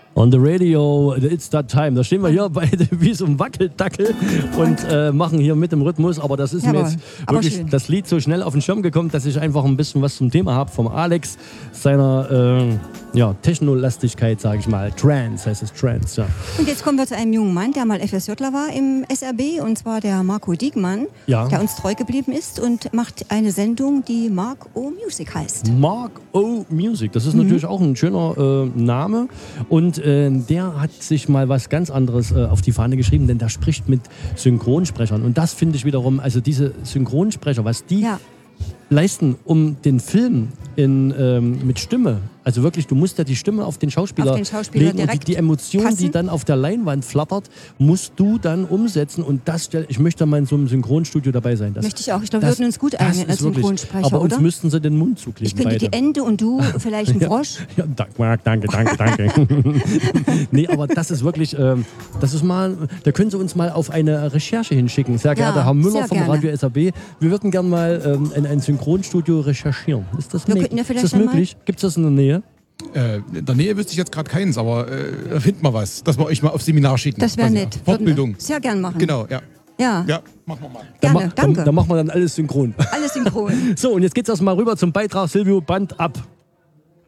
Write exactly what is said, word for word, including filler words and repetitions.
On the radio, it's that time. Da stehen wir hier beide wie so ein Wackeldackel und äh, machen hier mit dem Rhythmus. Aber das ist Jawohl, mir jetzt aber wirklich schön. das Lied so schnell auf den Schirm gekommen, dass ich einfach ein bisschen was zum Thema habe vom Alex, seiner äh, ja, Technolastigkeit, sage ich mal. Trance heißt es, Trance, ja. Und jetzt kommen wir zu einem jungen Mann, der mal F S Jler war im S R B, und zwar der Marco Diekmann, Ja. der uns treu geblieben ist und macht eine Sendung, die Mark O Music heißt. Mark O Music, das ist natürlich auch ein schöner äh, Name. Und äh, der hat sich mal was ganz anderes äh, auf die Fahne geschrieben, denn der spricht mit Synchronsprechern. Und das finde ich wiederum, also diese Synchronsprecher, was die Ja. leisten, um den Film in, ähm, mit Stimme, also wirklich, du musst ja die Stimme auf den Schauspieler, Auf den Schauspieler legen und die, direkt die Emotion, die passen. dann auf der Leinwand flattert, musst du dann umsetzen und das, stell- ich möchte mal in so einem Synchronstudio dabei sein. Das, Möchte ich auch. Ich glaube, wir das- würden uns gut das eignen als ist wirklich- Synchronsprecher, aber uns oder? müssten sie den Mund zukleben. Ich könnte beide. die Ente und du vielleicht ein Frosch. Ja, danke, Marc, danke, danke, danke. Nee, aber das ist wirklich, ähm, das ist mal, da können Sie uns mal auf eine Recherche hinschicken. Sehr geehrter Ja, Herr Müller sehr vom gerne. Radio S R B. Wir würden gerne mal ähm, in ein Synchronstudio recherchieren. Ist das, Wir möglich? könnten ja vielleicht ist das einmal- möglich? Gibt es das in der Nähe? Äh, in der Nähe wüsste ich jetzt gerade keins, aber äh, finden wir was, dass wir euch mal auf Seminar schicken. Das wäre Also, nett. Fortbildung. Würden wir Sehr gern machen. Genau, ja. Ja, Ja, machen wir mal. Dann gerne. ma- Danke. Dann, dann machen wir dann alles synchron. Alles synchron. So, und jetzt geht's erstmal rüber zum Beitrag. Silvio, Band ab.